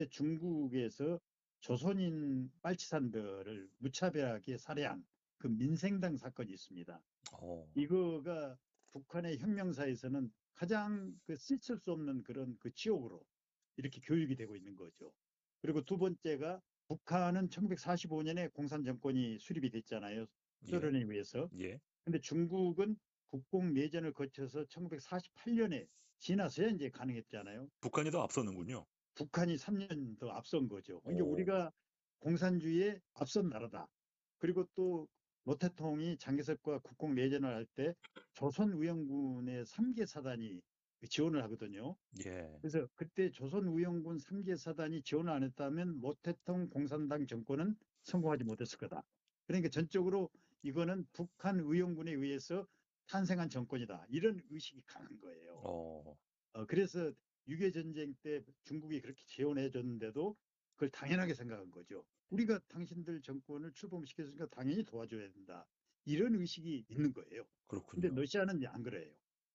중국에서 조선인 빨치산들을 무차별하게 살해한 그 민생당 사건이 있습니다. 어, 이거가 북한의 혁명사에서는 가장 그 스칠 수 없는 그런 그 지옥으로 이렇게 교육이 되고 있는 거죠. 그리고 두 번째가 북한은 1945년에 공산 정권이 수립이 됐잖아요. 예, 소련에 의해서. 예. 근데 중국은 국공 내전을 거쳐서 1948년에 지나서야 이제 가능했잖아요. 북한이 더 앞서는군요. 북한이 3년 더 앞선 거죠. 그러니까 오, 우리가 공산주의에 앞선 나라다. 그리고 또 노태통이 장개석과 국공 내전을 할 때 조선우영군의 3개 사단이 지원을 하거든요. 예, 그래서 그때 조선우영군 3개 사단이 지원을 안 했다면 노태통 공산당 정권은 성공하지 못했을 거다. 그러니까 전적으로 이거는 북한 의용군에 의해서 탄생한 정권이다. 이런 의식이 강한 거예요. 어, 그래서 6.25 전쟁 때 중국이 그렇게 지원해 줬는데도 그걸 당연하게 생각한 거죠. 우리가 당신들 정권을 출범시켰으니까 당연히 도와줘야 된다. 이런 의식이 있는 거예요. 근데 그렇군요. 러시아는 안 그래요.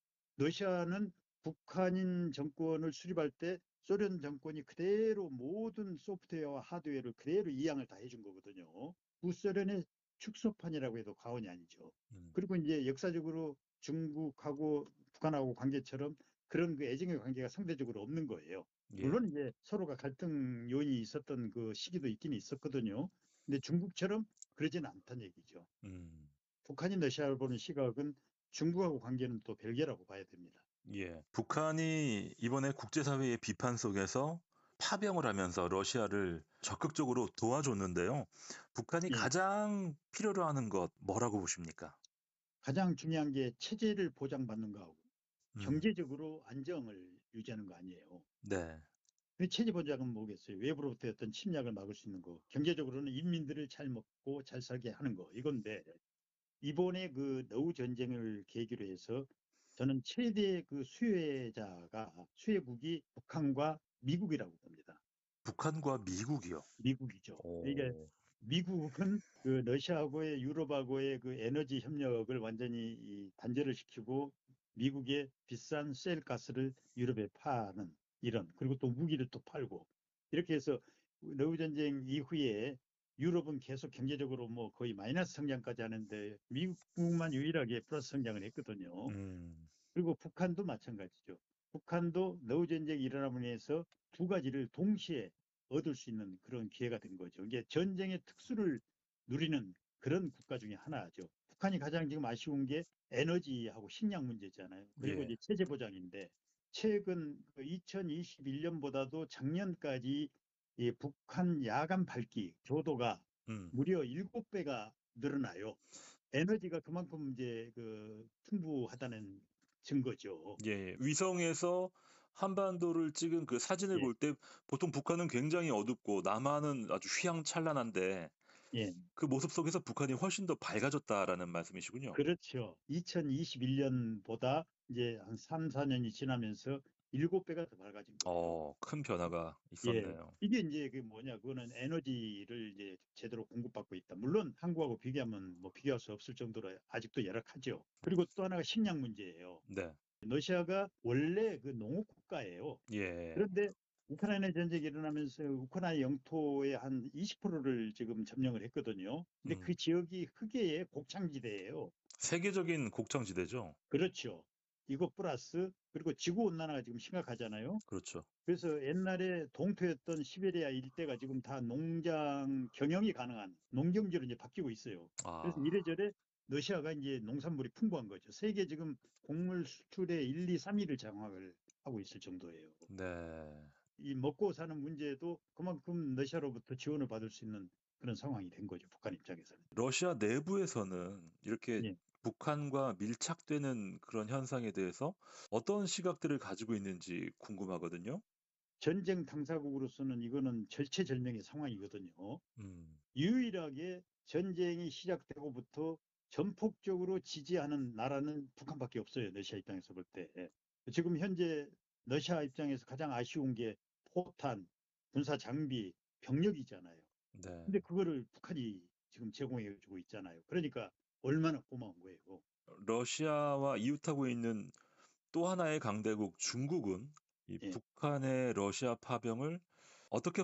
러시아는 북한인 정권을 수립할 때 소련 정권이 그대로 모든 소프트웨어와 하드웨어를 그대로 이양을 다 해준 거거든요. 구소련의 축소판이라고 해도 과언이 아니죠. 음, 그리고 이제 역사적으로 중국하고 북한하고 관계처럼 그런 그 애정의 관계가 상대적으로 없는 거예요. 예, 물론 이제 서로가 갈등 요인이 있었던 그 시기도 있긴 있었거든요. 근데 중국처럼 그러지는 않다는 얘기죠. 음, 북한이 러시아를 보는 시각은 중국하고 관계는 또 별개라고 봐야 됩니다. 예. 북한이 이번에 국제사회의 비판 속에서 파병을 하면서 러시아를 적극적으로 도와줬는데요. 북한이 예, 가장 필요로 하는 것 뭐라고 보십니까? 가장 중요한 게 체제를 보장받는 거하고 음, 경제적으로 안정을 유지하는 거 아니에요. 네, 그 체제 보장은 뭐겠어요? 외부로부터 어떤 침략을 막을 수 있는 거. 경제적으로는 인민들을 잘 먹고 잘 살게 하는 거. 이건데 이번에 그 노후 전쟁을 계기로 해서 저는 최대 그 수혜국이 북한과 미국이라고 봅니다. 북한과 미국이요. 미국이죠. 이게 오, 미국은 그 러시아하고의 유럽하고의 그 에너지 협력을 완전히 단절을 시키고 미국의 비싼 셀 가스를 유럽에 파는 이런 그리고 또 무기를 또 팔고 이렇게 해서 러브 전쟁 이후에 유럽은 계속 경제적으로 뭐 거의 마이너스 성장까지 하는데 미국만 유일하게 플러스 성장을 했거든요. 음, 그리고 북한도 마찬가지죠. 북한도 러브 전쟁이 일어남으로 해서 두 가지를 동시에 얻을 수 있는 그런 기회가 된 거죠. 이게 전쟁의 특수를 누리는 그런 국가 중에 하나죠. 북한이 가장 지금 아쉬운 게 에너지하고 식량 문제잖아요. 그리고 예, 이제 체제 보장인데 최근 2021년보다도 작년까지 이 북한 야간 밝기 조도가 음, 무려 7배가 늘어나요. 에너지가 그만큼 이제 그 풍부하다는 증거죠. 예. 위성에서 한반도를 찍은 그 사진을 예, 볼 때 보통 북한은 굉장히 어둡고 남한은 아주 휘황찬란한데 예. 그 모습 속에서 북한이 훨씬 더 밝아졌다라는 말씀이시군요. 그렇죠. 2021년보다 이제 한 3, 4년이 지나면서 7배가 더 밝아진 거예요. 큰 변화가 예. 있었네요. 이게 이제 그 뭐냐, 그거는 에너지를 이제 제대로 공급받고 있다. 물론 한국하고 비교하면 뭐 비교할 수 없을 정도로 아직도 열악하죠. 그리고 또 하나가 식량 문제예요. 네. 러시아가 원래 그 농업 국가예요. 예. 그런데 우크라이나 전쟁이 일어나면서 우크라이나 영토의 한 20%를 지금 점령을 했거든요. 근데 그 음. 지역이 흑해의 곡창지대예요. 세계적인 곡창지대죠. 그렇죠. 이거 플러스 그리고 지구 온난화가 지금 심각하잖아요. 그렇죠. 그래서 옛날에 동토였던 시베리아 일대가 지금 다 농장 경영이 가능한 농경지로 이제 바뀌고 있어요. 그래서 아. 이래저래 러시아가 이제 농산물이 풍부한 거죠. 세계 지금 곡물 수출의 1, 2, 3위를 장악을 하고 있을 정도예요. 네. 이 먹고 사는 문제도 그만큼 러시아로부터 지원을 받을 수 있는 그런 상황이 된 거죠. 북한 입장에서는. 러시아 내부에서는 이렇게 예. 북한과 밀착되는 그런 현상에 대해서 어떤 시각들을 가지고 있는지 궁금하거든요. 전쟁 당사국으로서는 이거는 절체절명의 상황이거든요. 음. 유일하게 전쟁이 시작되고부터 전폭적으로 지지하는 나라는 북한밖에 없어요. 러시아 입장에서 볼 때. 지금 현재 러시아 입장에서 가장 아쉬운 게 포탄, 군사 장비, 병력이잖아요. 네. 근데 그거를 북한이 지금 제공해 주고 있잖아요. 그러니까 얼마나 고마운 거예요. 러시아와 이웃하고 있는 또 하나의 강대국 중국은 이 예. 북한의 러시아 파병을 어떻게